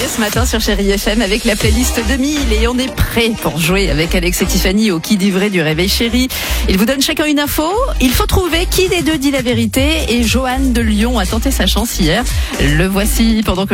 Ce matin sur Chérie FM avec la playlist 2000 et on est prêt pour jouer avec Alex et Tiffany au qui dit vrai du réveil chéri. Ils vous donnent chacun une info. Il faut trouver qui des deux dit la vérité et Johan de Lyon a tenté sa chance hier. Le voici pendant que